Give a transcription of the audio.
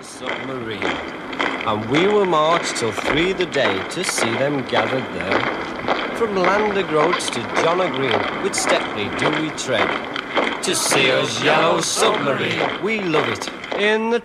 submarine, and we will march till 3 the day to see them gathered there. From Lander Groats to John O'Green, with Stepney do we tread, to see us yellow submarine. We love it in the